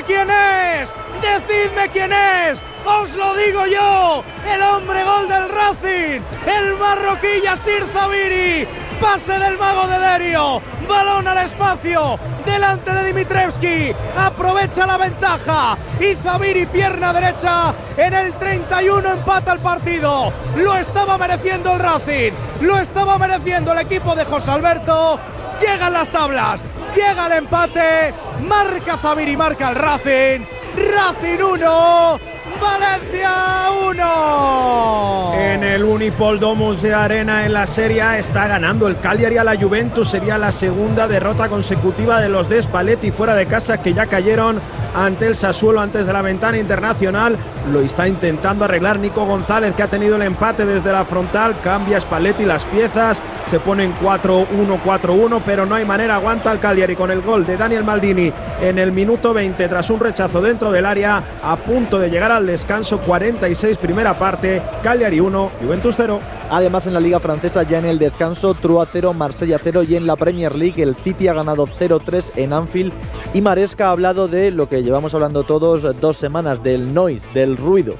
quién es! ¡Decidme quién es! ¡Os lo digo yo! ¡El hombre gol del Racing! ¡El marroquí Yassir Zabiri! ¡Pase del mago de Derio! ¡Balón al espacio! ¡Delante de Dimitrievski! ¡Aprovecha la ventaja! Y Zabiri, pierna derecha, en el 31 empata el partido. ¡Lo estaba mereciendo el Racing! ¡Lo estaba mereciendo el equipo de José Alberto! Llegan las tablas, llega el empate, marca Zabiri, marca el Racing. Racing 1, Valencia 1. En el Unipol Domus de Arena en la Serie A está ganando el Cagliari a la Juventus. Sería la segunda derrota consecutiva de los de Spalletti fuera de casa, que ya cayeron ante el Sassuolo antes de la ventana internacional. Lo está intentando arreglar Nico González, que ha tenido el empate desde la frontal. Cambia Spalletti las piezas, se ponen 4-1, 4-1, pero no hay manera. Aguanta el Cagliari con el gol de Daniel Maldini en el minuto 20 tras un rechazo dentro del área, a punto de llegar al descanso. 46 primera parte, Cagliari 1, Juventus 0. Además, en la Liga Francesa, ya en el descanso, Troyes 0, Marsella 0, y en la Premier League el City ha ganado 0-3 en Anfield. Y Maresca ha hablado de lo que llevamos hablando todos 2 semanas, del noise, del ruido.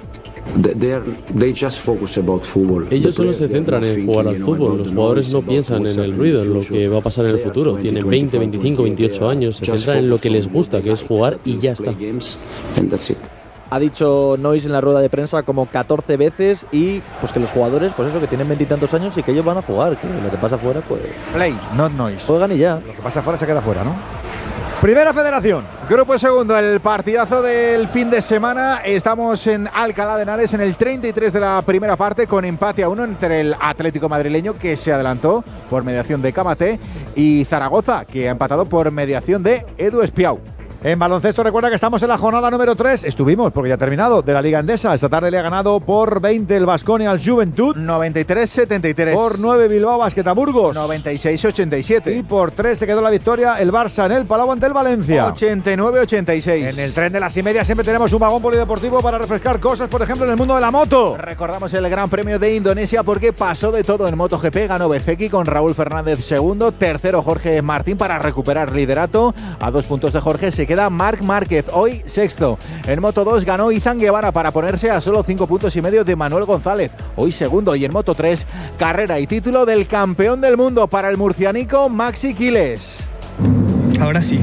Ellos solo se centran en jugar al fútbol. Los jugadores no piensan en el ruido, en lo que va a pasar en el futuro. Tienen 20, 25, 28 años, se centran en lo que les gusta, que es jugar, y ya está. Ha dicho Nois en la rueda de prensa como 14 veces, y pues que los jugadores, pues eso, que tienen 20 y tantos años y que ellos van a jugar, que lo que pasa afuera, pues... Play, not noise. Juegan y ya. Lo que pasa afuera se queda fuera, ¿no? Primera Federación, Grupo Segundo, el partidazo del fin de semana. Estamos en Alcalá de Henares en el 33 de la primera parte, con empate a 1 entre el Atlético madrileño, que se adelantó por mediación de Camaté, y Zaragoza, que ha empatado por mediación de Edu Espiau. En baloncesto, recuerda que estamos en la jornada número 3. Estuvimos, porque ya ha terminado, de la Liga Endesa. Esta tarde le ha ganado por 20 el Baskonia al Juventud. 93-73. Por 9 Bilbao Basket a Burgos. 96-87. Y por 3 se quedó la victoria el Barça en el Palau ante el Valencia. 89-86. En el tren de las y media siempre tenemos un vagón polideportivo para refrescar cosas, por ejemplo, en el mundo de la moto. Recordamos el Gran Premio de Indonesia, porque pasó de todo en MotoGP. Ganó Bezeki con Raúl Fernández segundo. Tercero Jorge Martín para recuperar liderato. A 2 puntos de Jorge se queda Marc Márquez, hoy sexto. En Moto 2 ganó Izan Guevara para ponerse a solo 5 puntos y medio de Manuel González, hoy segundo. Y en Moto 3, carrera y título del campeón del mundo para el murcianico Maxi Quiles. Ahora sí,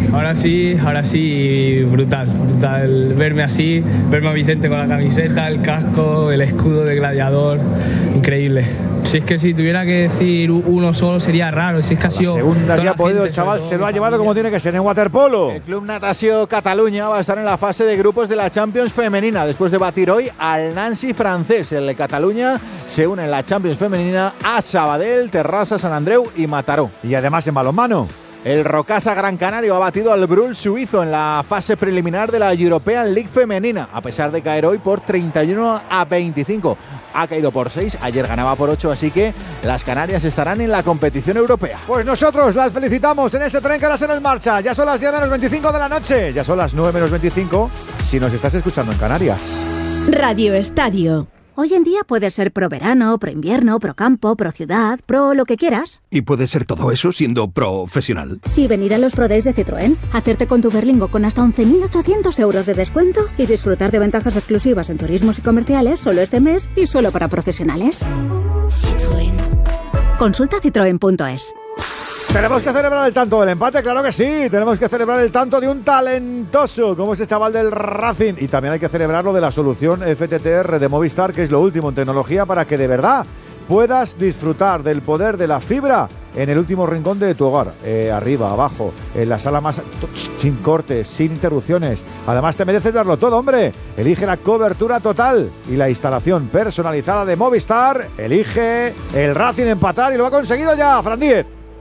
brutal verme así, verme a Vicente con la camiseta, el casco, el escudo de gladiador, increíble. Si es que si tuviera que decir uno solo sería raro, si es que ha sido... Segunda que ha podido, el chaval se lo ha llevado como tiene que ser en waterpolo. El Club Natació Cataluña va a estar en la fase de grupos de la Champions Femenina, después de batir hoy al Nancy francés. El de Cataluña se une en la Champions Femenina a Sabadell, Terrassa, Sant Andreu y Mataró. Y además en balonmano, el Rocasa Gran Canario ha batido al Brul suizo en la fase preliminar de la European League femenina, a pesar de caer hoy por 31-25. Ha caído por 6, ayer ganaba por 8, así que las Canarias estarán en la competición europea. Pues nosotros las felicitamos en ese tren que ahora se nos marcha. Ya son las 10 menos 25 de la noche, ya son las 9 menos 25 si nos estás escuchando en Canarias. Radio Estadio. Hoy en día puedes ser pro verano, pro invierno, pro campo, pro ciudad, pro lo que quieras. Y puedes ser todo eso siendo profesional. Y venir a los Pro Days de Citroën, hacerte con tu Berlingo con hasta 11.800 euros de descuento y disfrutar de ventajas exclusivas en turismos y comerciales solo este mes y solo para profesionales. Citroën. Consulta citroen.es. Tenemos que celebrar el tanto del empate, claro que sí. Tenemos que celebrar el tanto de un talentoso como ese chaval del Racing. Y también hay que celebrar lo de la solución FTTR de Movistar, que es lo último en tecnología para que de verdad puedas disfrutar del poder de la fibra en el último rincón de tu hogar. Arriba, abajo, en la sala más... sin cortes, sin interrupciones. Además te mereces verlo todo, hombre. Elige la cobertura total y la instalación personalizada de Movistar. Elige el Racing empatar y lo ha conseguido ya, Fran Díez.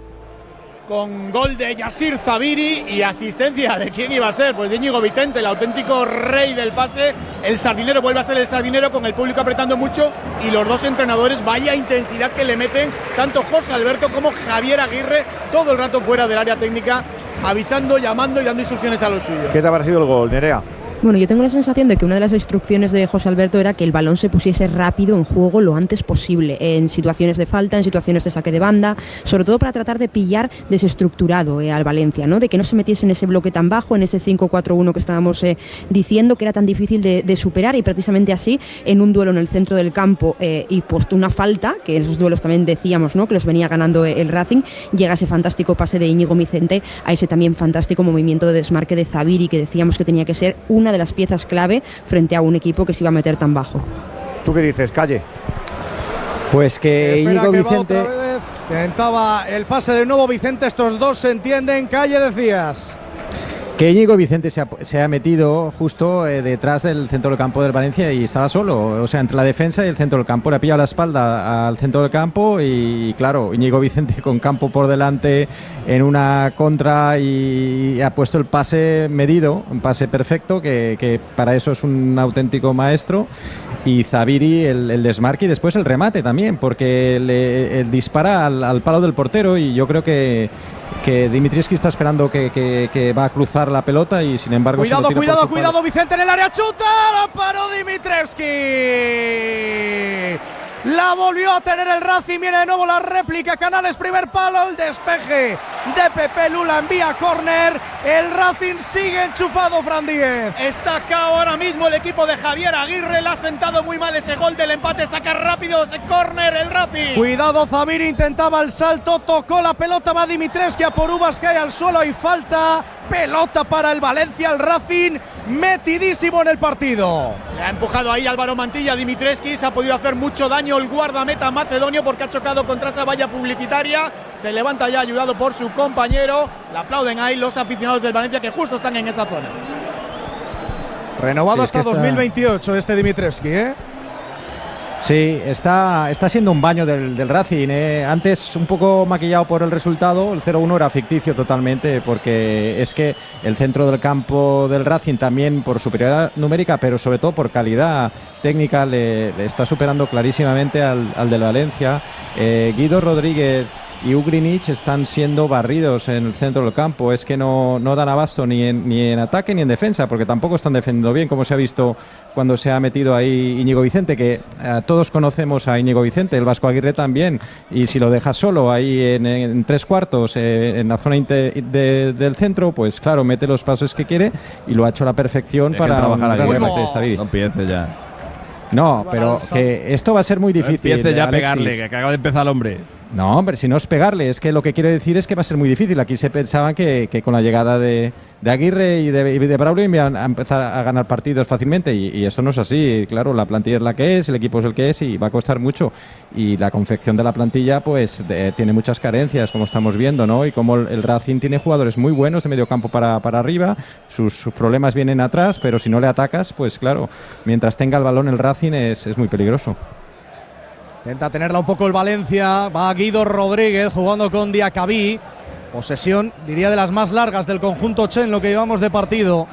Con gol de Yassir Zabiri y asistencia de quién iba a ser, pues de Íñigo Vicente, el auténtico rey del pase. El sardinero vuelve a ser el sardinero, con el público apretando mucho, y los dos entrenadores, vaya intensidad que le meten, tanto José Alberto como Javier Aguirre, todo el rato fuera del área técnica, avisando, llamando y dando instrucciones a los suyos. ¿Qué te ha parecido el gol, Nerea? Bueno, yo tengo la sensación de que una de las instrucciones de José Alberto era que el balón se pusiese rápido en juego lo antes posible, en situaciones de falta, en situaciones de saque de banda, sobre todo para tratar de pillar desestructurado al Valencia, ¿no? De que no se metiese en ese bloque tan bajo, en ese 5-4-1 que estábamos diciendo, que era tan difícil de superar, y precisamente así, en un duelo en el centro del campo y puesto una falta, que en esos duelos también decíamos, ¿no?, que los venía ganando el Racing, llega ese fantástico pase de Íñigo Vicente a ese también fantástico movimiento de desmarque de Zabiri, que decíamos que tenía que ser una de las piezas clave frente a un equipo que se iba a meter tan bajo. ¿Tú qué dices, Calle? Pues que Íñigo Vicente intentaba el pase de nuevo Vicente, estos dos se entienden. Calle, decías. Que Íñigo Vicente se ha metido justo detrás del centro del campo del Valencia y estaba solo, o sea, entre la defensa y el centro del campo. Le ha pillado la espalda al centro del campo y claro, Íñigo Vicente con campo por delante en una contra y ha puesto el pase medido, un pase perfecto, que para eso es un auténtico maestro. Y Zabiri el desmarque y después el remate también, porque le dispara al palo del portero, y yo creo que Dimitrievski está esperando que va a cruzar la pelota y sin embargo... Cuidado, Vicente en el área, chuta, la paró Dimitrievski. La volvió a tener el Racing, viene de nuevo la réplica, Canales, primer palo, el despeje de Pepe Lula, envía córner, el Racing sigue enchufado, Fran Díez. Está acá ahora mismo el equipo de Javier Aguirre, le ha sentado muy mal ese gol del empate, saca rápido ese córner el Racing. Cuidado, Zabiri intentaba el salto, tocó la pelota, va Dimitrievski a por uvas, cae al suelo y falta. Pelota para el Valencia, el Racing metidísimo en el partido. Le ha empujado ahí Álvaro Mantilla, Dimitrievski, se ha podido hacer mucho daño el guardameta macedonio porque ha chocado contra esa valla publicitaria. Se levanta ya ayudado por su compañero. Le aplauden ahí los aficionados del Valencia que justo están en esa zona. Renovado hasta 2028 este Dimitrievski, ¿eh? Sí, está siendo un baño del Racing, Antes un poco maquillado por el resultado, el 0-1 era ficticio totalmente, porque es que el centro del campo del Racing también por superioridad numérica, pero sobre todo por calidad técnica le está superando clarísimamente al del Valencia. Guido Rodríguez y Ugrinic están siendo barridos en el centro del campo, es que no dan abasto ni en ataque ni en defensa, porque tampoco están defendiendo bien, como se ha visto cuando se ha metido ahí Íñigo Vicente, que todos conocemos a Íñigo Vicente, el Vasco Aguirre también, y si lo dejas solo ahí en tres cuartos, en la zona del centro, pues claro, mete los pasos que quiere y lo ha hecho a la perfección para trabajar ahí. No empiece ya. No, pero que esto va a ser muy difícil. No empiece ya a pegarle, que acaba de empezar el hombre. No, hombre, si no es pegarle, es que lo que quiero decir es que va a ser muy difícil. Aquí se pensaban que con la llegada de Aguirre y de Braulio iban a empezar a ganar partidos fácilmente y eso no es así. Claro, la plantilla es la que es, el equipo es el que es y va a costar mucho. Y la confección de la plantilla pues tiene muchas carencias, como estamos viendo, ¿no? Y como el Racing tiene jugadores muy buenos de medio campo para arriba, sus problemas vienen atrás, pero si no le atacas, pues claro, mientras tenga el balón el Racing es muy peligroso. Intenta tenerla un poco el Valencia, va Guido Rodríguez jugando con Diacabí. Posesión, diría, de las más largas del conjunto Che en lo que llevamos de partido.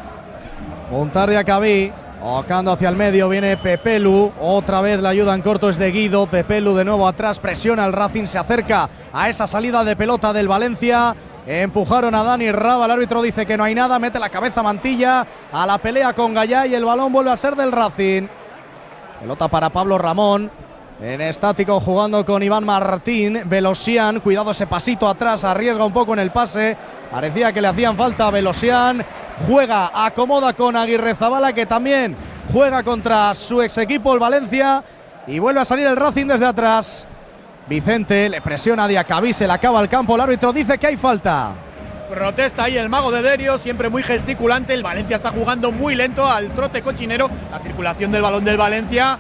Montar Diacabí, tocando hacia el medio, viene Pepelu. Otra vez la ayuda en corto es de Guido. Pepelu de nuevo atrás, presiona al Racing, se acerca a esa salida de pelota del Valencia. Empujaron a Dani Raba, el árbitro dice que no hay nada, mete la cabeza Mantilla a la pelea con Gallá y el balón vuelve a ser del Racing. Pelota para Pablo Ramón. En estático jugando con Iván Martín. Velosian, cuidado ese pasito atrás, arriesga un poco en el pase. Parecía que le hacían falta a Velosian. Juega, acomoda con Aguirrezabala, que también juega contra su ex equipo, el Valencia. Y vuelve a salir el Racing desde atrás. Vicente le presiona a Diacabí, se le acaba el campo. El árbitro dice que hay falta. Protesta ahí el mago de Derio, siempre muy gesticulante. El Valencia está jugando muy lento al trote cochinero. La circulación del balón del Valencia.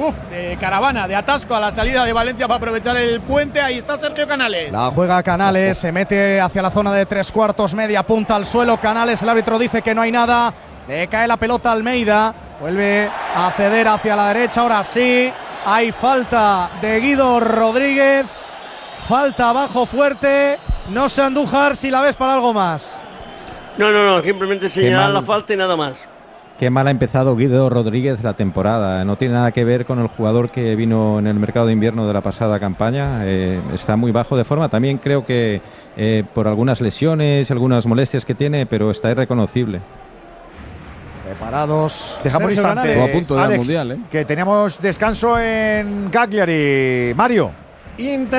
De caravana, de atasco a la salida de Valencia para aprovechar el puente. Ahí está Sergio Canales. La juega Canales, se mete hacia la zona de tres cuartos, media punta al suelo. Canales, el árbitro dice que no hay nada. Le cae la pelota a Almeida. Vuelve a ceder hacia la derecha. Ahora sí, hay falta de Guido Rodríguez. Falta abajo fuerte. No sé, Andújar, si la ves para algo más. No, simplemente señalar la falta y nada más. Qué mal ha empezado Guido Rodríguez la temporada. No tiene nada que ver con el jugador que vino en el mercado de invierno de la pasada campaña. Está muy bajo de forma. También creo que por algunas lesiones, algunas molestias que tiene, pero está irreconocible. Preparados. Dejamos un Sergio instante, Canales. a punto de ir al Alex, Mundial, ¿eh? que teníamos descanso en Cagliari. Mario.